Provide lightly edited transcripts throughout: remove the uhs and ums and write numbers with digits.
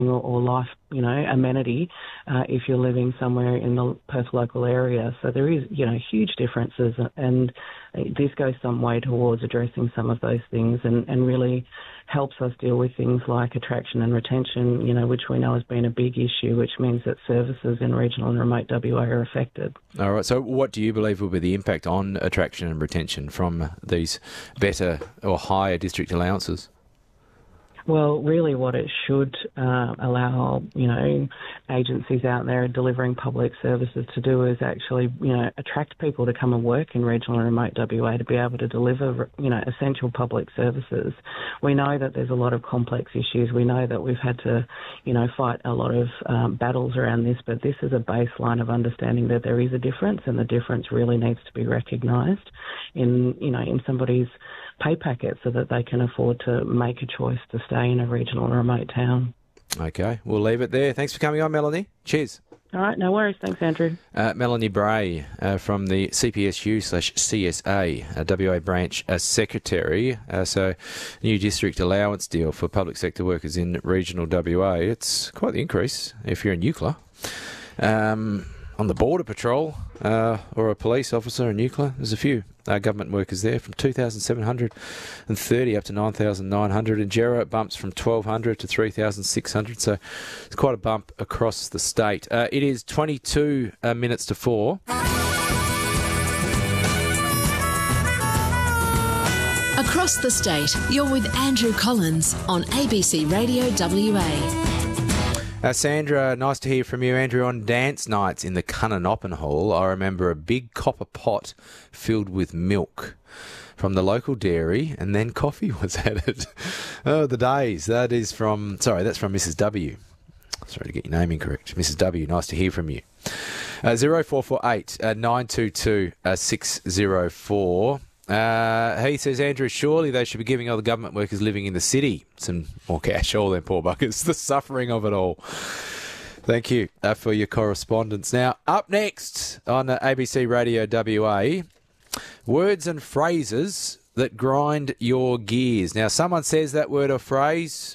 or life, amenity if you're living somewhere in the Perth local area. So there is, huge differences, and this goes some way towards addressing some of those things and really helps us deal with things like attraction and retention, which we know has been a big issue, which means that services in regional and remote WA are affected. All right, so what do you believe will be the impact on attraction and retention from these better or higher district allowances? Well, really what it should allow, agencies out there delivering public services to do is actually, attract people to come and work in regional and remote WA to be able to deliver, essential public services. We know that there's a lot of complex issues. We know that we've had to, fight a lot of battles around this, but this is a baseline of understanding that there is a difference, and the difference really needs to be recognised in somebody's pay packet so that they can afford to make a choice to stay in a regional or remote town. Okay, we'll leave it there. Thanks for coming on, Melanie. Cheers. All right, no worries. Thanks, Andrew. Melanie Bray from the CPSU/CSA, WA branch secretary. So, new district allowance deal for public sector workers in regional WA. It's quite the increase if you're in Eucla. On the Border Patrol or a police officer in Eucla, there's a few government workers there from 2,730 up to 9,900. In Gera, it bumps from 1,200 to 3,600, so it's quite a bump across the state. It is 22 minutes to 4. Across the state, you're with Andrew Collins on ABC Radio WA. Sandra, nice to hear from you. Andrew, on dance nights in the Cunnanoppin Hall, I remember a big copper pot filled with milk from the local dairy, and then coffee was added. Oh, the days. That's from Mrs. W. Sorry to get your name incorrect. Mrs. W, nice to hear from you. 0448 922 604. He says, Andrew, surely they should be giving other government workers living in the city some more cash, all them poor buggers, the suffering of it all. Thank you for your correspondence. Now, up next on ABC Radio WA, words and phrases that grind your gears. Now, someone says that word or phrase,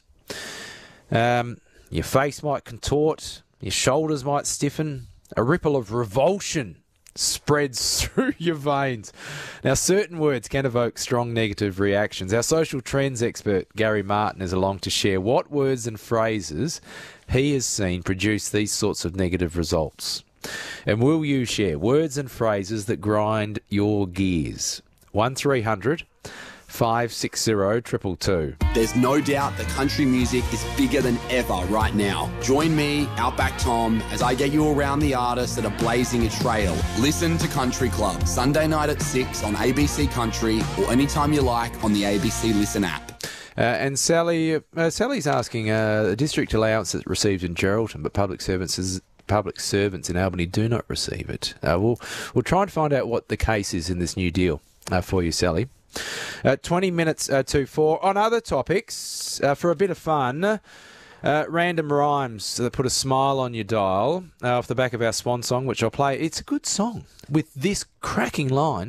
your face might contort, your shoulders might stiffen, a ripple of revulsion spreads through your veins. Now, certain words can evoke strong negative reactions. Our social trends expert, Gary Martin, is along to share what words and phrases he has seen produce these sorts of negative results. And will you share words and phrases that grind your gears? 1300 560 222. There's no doubt that country music is bigger than ever right now. Join me, Outback Tom, as I get you around the artists that are blazing a trail. Listen to Country Club, Sunday night at 6 on ABC Country, or anytime you like on the ABC Listen app. And Sally's asking, a district allowance that's received in Geraldton, but public servants in Albany do not receive it. We'll try and find out what the case is in this new deal for you, Sally. 20 minutes to 4. On other topics, for a bit of fun, random rhymes that put a smile on your dial off the back of our swan song, which I'll play. It's a good song with this cracking line.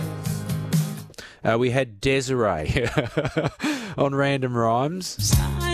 We had Desiree on Random Rhymes.